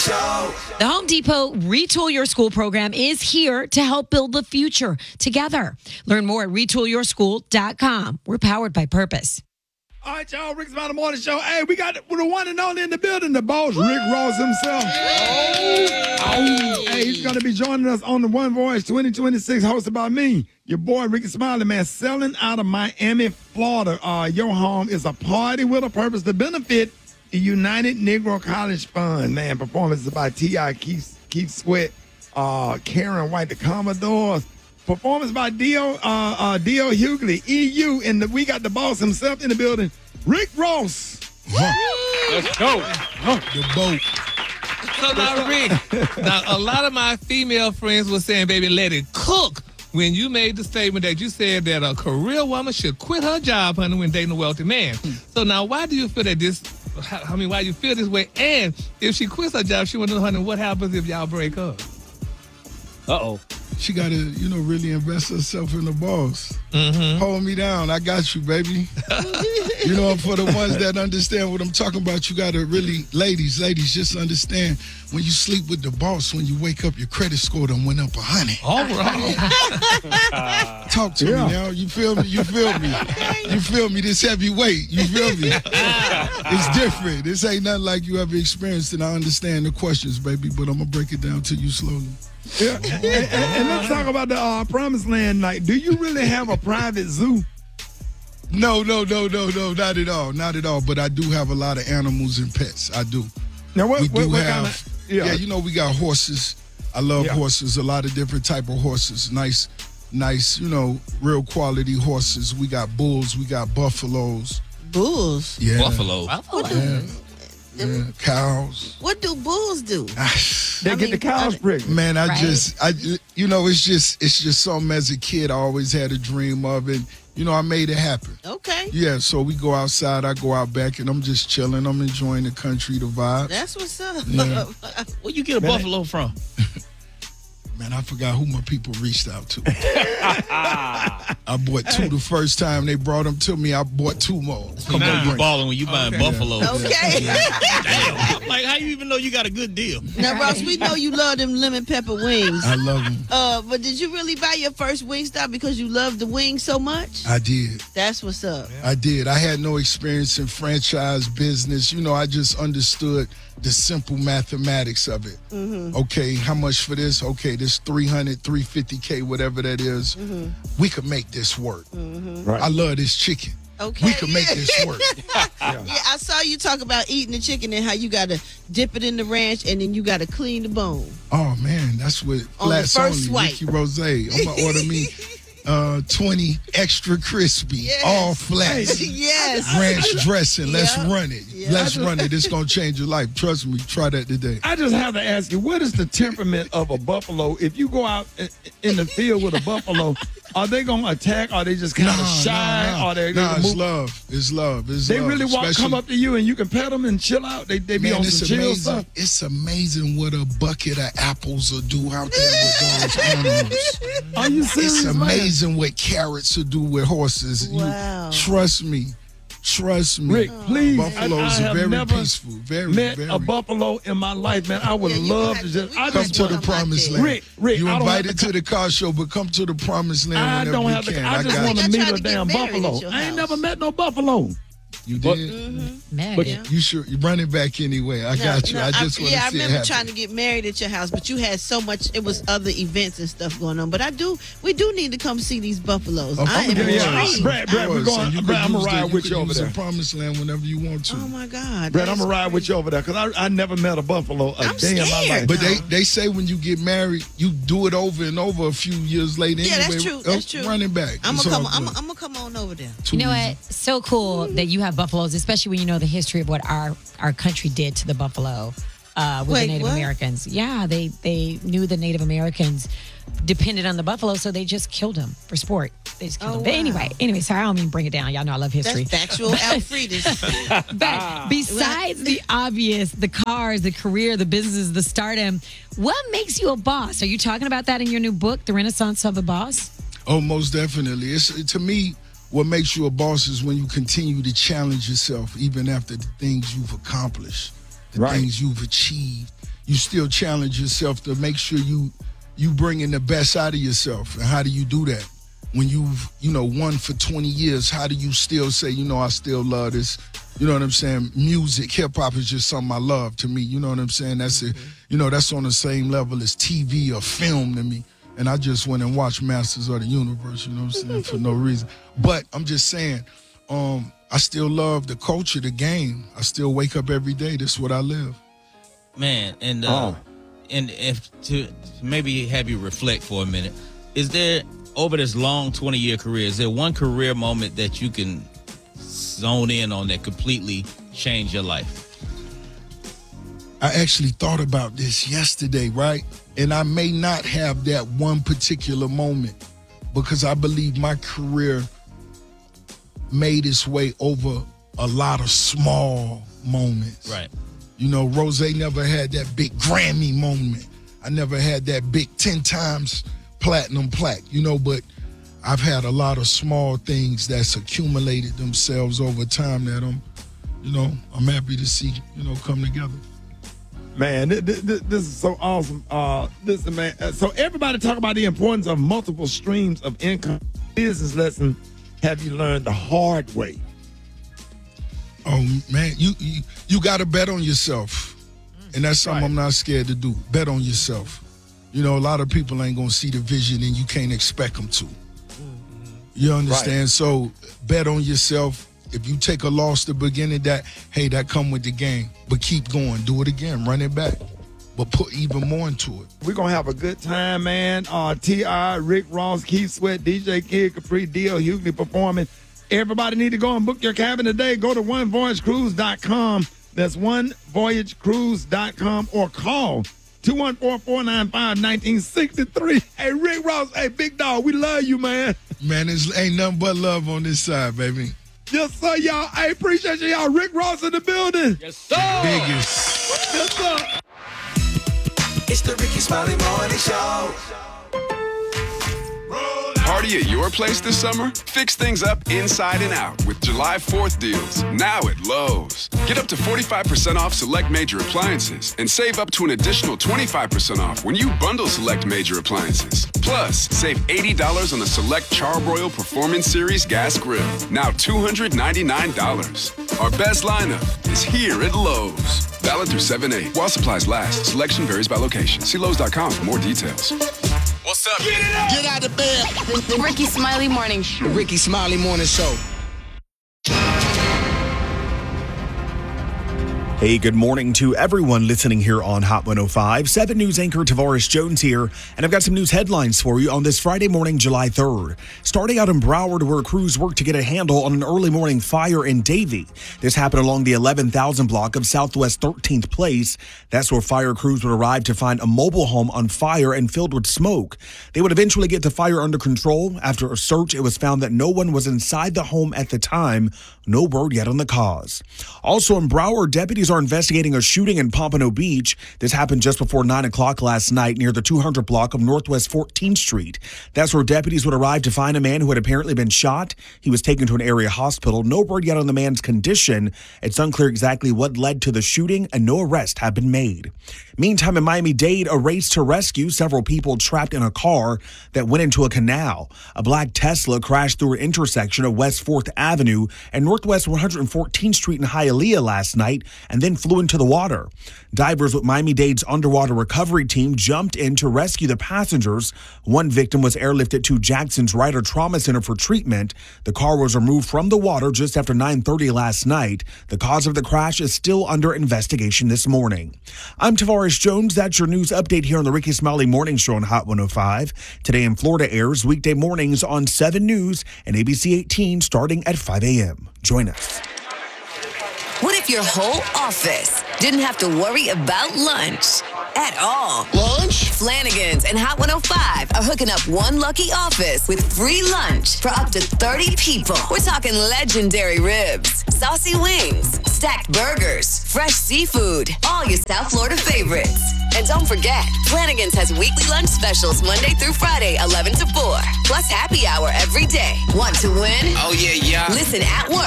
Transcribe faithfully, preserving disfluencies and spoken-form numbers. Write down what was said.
Show. The Home Depot Retool Your School program is here to help build the future together. Learn more at retool your school dot com. We're powered by purpose. All right, y'all, Rick's Mountain Morning Show. Hey, we got the, the one and only in the building, the boss, Rick Ross himself. Oh. Oh. Hey, he's going to be joining us on the One Voice twenty twenty-six, hosted by me, your boy, Ricky Smiley, man, selling out of Miami, Florida. Uh, your home is a party with a purpose to benefit the United Negro College Fund, man. Performances by T I Keith, Keith Sweat, uh, Karen White, the Commodores. Performance by Dio, uh, uh, Dio Hughley, E U, and the, we got the boss himself in the building, Rick Ross. Let's go. The boat. So now, Rick, now a lot of my female friends were saying, baby, let it cook. When you made the statement that you said that a career woman should quit her job, honey, when dating a wealthy man. So now, why do you feel that this, I mean, why you feel this way? And if she quits her job, she want to know, honey, what happens if y'all break up? Uh-oh. She got to, you know, really invest herself in the boss. Mm-hmm. Hold me down. I got you, baby. You know, for the ones that understand what I'm talking about, you got to really, ladies, ladies, just understand when you sleep with the boss, when you wake up, your credit score done went up a hundred. All right. Talk to Yeah. me now. You feel me? You feel me? You feel me? This heavyweight. You feel me? It's different. This ain't nothing like you ever experienced, and I understand the questions, baby, but I'm going to break it down to you slowly. Yeah. and, and, and let's talk about the uh, Promised Land night. Do you really have a private zoo? No, no, no, no, no, not at all, not at all. But I do have a lot of animals and pets. I do. Now, what, We what, do what have, kind of, yeah. yeah, you know, we got horses. I love Yeah. horses. A lot of different type of horses. Nice, nice, you know, real quality horses. We got bulls. We got buffaloes. Bulls? Yeah, Buffalo. What do, Yeah, yeah. Cows. what do bulls do? They I get mean, the cows I- pregnant. Man, I Right. just, I, you know, it's just, it's just something as a kid I always had a dream of, and you know, I made it happen. Okay. Yeah, so we go outside, I go out back, and I'm just chilling. I'm enjoying the country, the vibe. That's what's up. Yeah. Where you get a Man. buffalo from? Man, I forgot who my people reached out to. I bought two the first time they brought them to me. I bought two more. Come Nah. on, you balling when you buying Okay. buffalo. Okay. Damn. Like, how you even know you got a good deal? Now, Ross, we know you love them lemon pepper wings. I love them. Uh, but did you really buy your first Wingstop because you love the wings so much? I did. That's what's up. I did. I had no experience in franchise business. You know, I just understood the simple mathematics of it. Mm-hmm. Okay, how much for this? Okay, this three hundred, three fifty K, whatever that is. Mm-hmm. We could make this work. Right. I love this chicken. Okay. We could make this work. Yeah, I saw you talk about eating the chicken and how you got to dip it in the ranch and then you got to clean the bone. Oh man, that's what On the flats first only. swipe. Ricky Rose. I'm gonna order me uh, twenty extra crispy, Yes. all flats. Yes. Ranch dressing. Let's Yeah. run it. Yeah. Let's run it. It's gonna change your life. Trust me. Try that today. I just have to ask you, what is the temperament of a buffalo? If you go out i- in the field with a buffalo, are they going to attack? Are they just kind of shy? Are they nah, gonna it's move? love. It's love. It's They love. really want Especially- come up to you and you can pet them and chill out. They they be Man, on it's some chill amazing. stuff. It's amazing what a bucket of apples will do out there with those animals. Are you serious? It's man? amazing what carrots will do with horses. You- Wow. trust me. Trust me. Rick, please. Buffaloes I, I are have very never peaceful. Very, met very. a buffalo in my life, man. I would Yeah, you love have to to- just. we I gotta Come just to put the them out promised there. land. Rick, Rick, you I don't invited have to to the car show, but come to the promised land I whenever don't you have to. can. I just got want you. to I meet tried a to get damn married at buffalo. your I ain't house. never met no buffalo. You But- did. Man, But Yeah. you should you run it back anyway. I No, got you. no, I just want to yeah, I see it remember happen. trying to get married at your house, but you had so much. It was other events and stuff going on. But I do, we do need to come see these buffaloes. Of I am course. yeah, intrigued. Brad, Brad, we're Of course, going. and you Brad, could I'm gonna use the- ride with could you over use there. the promised land whenever you want to. Oh my God, Brad, I'm that's gonna ride with crazy. you over there because I I never met a buffalo a I'm day in my scared. life. But they, No. they say when you get married, you do it over and over a few years later. Yeah, anyway. that's true. Oh, That's true. Run it back. I'm It's gonna all come. I'm, good. I'm gonna come on over there. Too you know easy. what? So cool that you have buffaloes, especially when you know the history of what our, our country did to the buffalo uh, with Wait, the Native what? Americans. Yeah, they, they knew the Native Americans depended on the buffalo, so they just killed them for sport. They just killed Oh, them. But wow. anyway, anyway, sorry, I don't mean to bring it down. Y'all know I love history. That's factual Alfredus. But besides the obvious, the cars, the career, the businesses, the stardom, what makes you a boss? Are you talking about that in your new book, The Renaissance of a Boss? Oh, most definitely. It's to me, what makes you a boss is when you continue to challenge yourself, even after the things you've accomplished, the Right. things you've achieved. you still challenge yourself to make sure you you bringing the best out of yourself. And how do you do that? When you've, you know, won for twenty years, how do you still say, you know, I still love this? You know what I'm saying? Music, hip hop is just something I love to me. You know what I'm saying? That's it. You know, that's on the same level as T V or film to me. And I just went and watched Masters of the Universe, you know what I'm saying, for no reason. But I'm just saying, um, I still love the culture, the game. I still wake up every day. This is what I live. Man, and uh, Oh. and if to, to maybe have you reflect for a minute, is there over this long twenty year career, is there one career moment that you can zone in on that completely changed your life? I actually thought about this yesterday, right? And I may not have that one particular moment because I believe my career made its way over a lot of small moments. Right. You know, Rose never had that big Grammy moment. I never had that big ten times platinum plaque, you know, but I've had a lot of small things that's accumulated themselves over time that I'm, you know, I'm happy to see, you know, come together. Man, this, this, this is so awesome. Uh, listen, man. uh, So everybody talk about the importance of multiple streams of income. Business lesson have you learned the hard way? Oh man, you you, you got to bet on yourself, and that's something Right. I'm not scared to do. Bet on yourself. You know, a lot of people ain't gonna see the vision, and you can't expect them to. You understand? Right. So bet on yourself. If you take a loss to begin it, that hey, that come with the game. But keep going, do it again, run it back, but put even more into it. We're going to have a good time, man. Uh, T I, Rick Ross, Keith Sweat, D J Kid, Capri, D L Hughley performing. Everybody need to go and book your cabin today. Go to one voyage cruise dot com. That's one voyage cruise dot com or call two one four, four nine five, one nine six three. Hey, Rick Ross, hey, big dog, we love you, man. Man, there's ain't nothing but love on this side, baby. Yes, sir, y'all. I appreciate you, y'all. Rick Ross in the building. Yes, sir. Biggest. Yes, sir. It's the Ricky Smiley Morning Show. Party at your place this summer? Fix things up inside and out with July fourth deals, now at Lowe's. Get up to forty-five percent off select major appliances and save up to an additional twenty-five percent off when you bundle select major appliances. Plus, save eighty dollars on the select Charbroil Performance Series gas grill, now two hundred ninety-nine dollars. Our best lineup is here at Lowe's. Valid through seven eight. While supplies last, selection varies by location. See Lowe's dot com for more details. What's up? Get it up! Get out of bed! The Ricky Smiley Morning Show. The Ricky Smiley Morning Show. Hey, good morning to everyone listening here on Hot one oh five. seven News anchor Tavares Jones here, and I've got some news headlines for you on this Friday morning, July third. Starting out in Broward, where crews worked to get a handle on an early morning fire in Davie. This happened along the eleven thousand block of Southwest thirteenth Place. That's where fire crews would arrive to find a mobile home on fire and filled with smoke. They would eventually get the fire under control. After a search, it was found that no one was inside the home at the time. No word yet on the cause. Also in Broward, deputies are investigating a shooting in Pompano Beach. This happened just before nine o'clock last night near the two hundred block of Northwest fourteenth Street. That's where deputies would arrive to find a man who had apparently been shot. He was taken to an area hospital. No word yet on the man's condition. It's unclear exactly what led to the shooting, and no arrests have been made. Meantime, in Miami-Dade, a race to rescue several people trapped in a car that went into a canal. A black Tesla crashed through an intersection of West fourth Avenue and Northwest one hundred fourteenth Street in Hialeah last night, and then flew into the water. Divers with Miami-Dade's underwater recovery team jumped in to rescue the passengers. One victim was airlifted to Jackson's Ryder Trauma Center for treatment. The car was removed from the water just after nine thirty last night. The cause of the crash is still under investigation this morning. I'm Tavares Jones. That's your news update here on the Ricky Smiley Morning Show on Hot one oh five. Today in Florida airs weekday mornings on seven News and A B C eighteen starting at five a.m. Join us. What if your whole office didn't have to worry about lunch at all? Lunch? Flanagan's and Hot one oh five are hooking up one lucky office with free lunch for up to thirty people. We're talking legendary ribs, saucy wings, stacked burgers, fresh seafood, all your South Florida favorites. And don't forget, Flanagan's has weekly lunch specials Monday through Friday, eleven to four, plus happy hour every day. Want to win? Oh, yeah, yeah. Listen at work